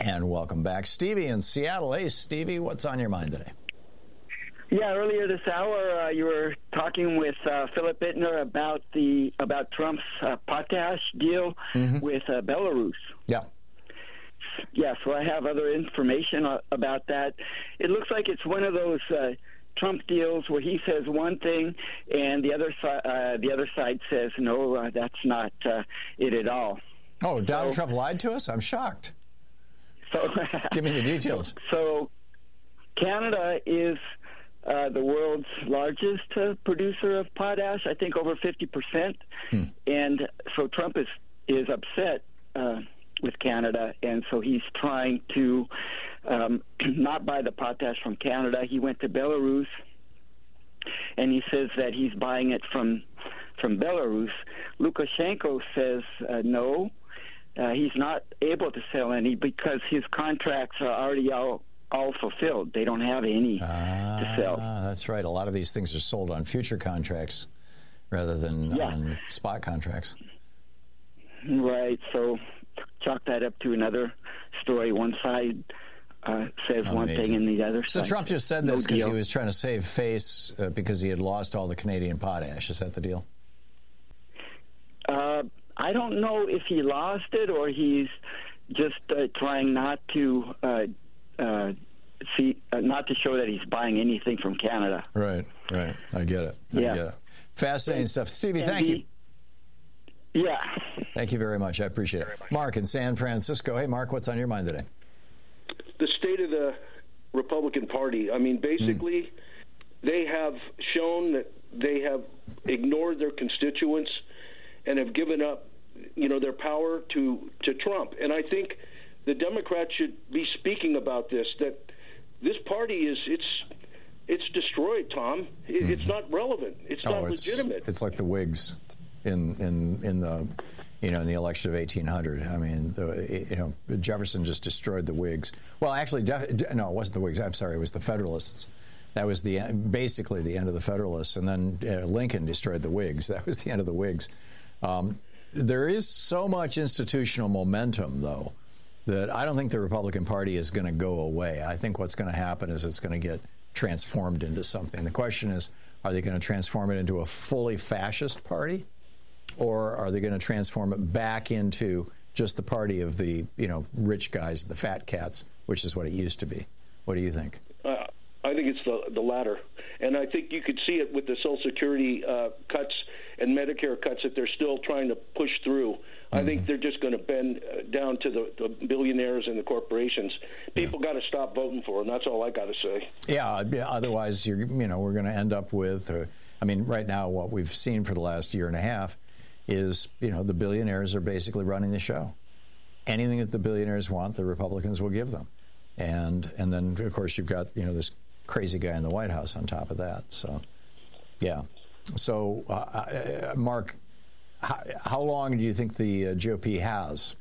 And welcome back. Stevie in Seattle. Hey, Stevie, what's on your mind today? Yeah, earlier this hour, you were talking with Philip Bittner about Trump's potash deal with Belarus. Yeah. Yeah, so I have other information about that. It looks like it's one of those Trump deals where he says one thing and the other side says no, that's not it at all. Oh, Donald Trump lied to us? I'm shocked. So give me the details. So Canada is the world's largest producer of potash, I think over 50%. And so Trump is upset with Canada, and so he's trying to not buy the potash from Canada. He went to Belarus, and he says that he's buying it from Belarus. Lukashenko says no, he's not able to sell any because his contracts are already all fulfilled. They don't have any to sell. That's right. A lot of these things are sold on future contracts rather than on spot contracts. Right. So chalk that up to another story. One side says one thing and the other side. So Trump just said this because he was trying to save face because he had lost all the Canadian potash. Is that the deal? I don't know if he lost it or he's just trying not to not to show that he's buying anything from Canada. Right. I get it. I get it. Fascinating stuff. Stevie, thank you. Yeah. Thank you very much. I appreciate it. Mark in San Francisco. Hey, Mark, what's on your mind today? The state of the Republican Party. I mean, basically, they have shown that they have ignored their constituents and have given up, their power to Trump. And I think the Democrats should be speaking about this, that this party it's destroyed, Tom. It's not relevant. It's not legitimate. It's like the Whigs in the in the election of 1800. I mean, Jefferson just destroyed the Whigs. Well, actually, no, it wasn't the Whigs. I'm sorry, it was the Federalists. That was basically the end of the Federalists, and then Lincoln destroyed the Whigs. That was the end of the Whigs. There is so much institutional momentum, though, that I don't think the Republican Party is going to go away. I think what's going to happen is it's going to get transformed into something. The question is, are they going to transform it into a fully fascist party? Or are they going to transform it back into just the party of the, rich guys, the fat cats, which is what it used to be? What do you think? I think it's the latter. And I think you could see it with the Social Security cuts and Medicare cuts that they're still trying to push through. I think they're just going to bend down to the billionaires and the corporations. People got to stop voting for them. That's all I got to say. Yeah. Otherwise, we're going to end up with, right now, what we've seen for the last year and a half is, the billionaires are basically running the show. Anything that the billionaires want, the Republicans will give them. And then, of course, you've got, this crazy guy in the White House on top of that. So, yeah. So, Mark, how long do you think the GOP has?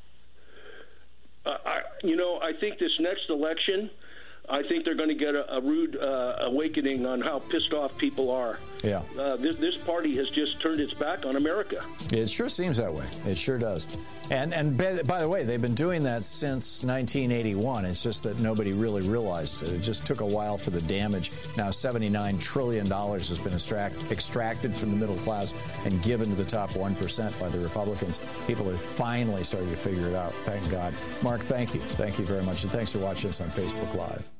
I think this next election, I think they're going to get a rude awakening on how pissed off people are. Yeah. This party has just turned its back on America. It sure seems that way. It sure does. And by the way, they've been doing that since 1981. It's just that nobody really realized it. It just took a while for the damage. Now $79 trillion has been extracted from the middle class and given to the top 1% by the Republicans. People are finally starting to figure it out. Thank God. Mark, thank you. Thank you very much. And thanks for watching us on Facebook Live.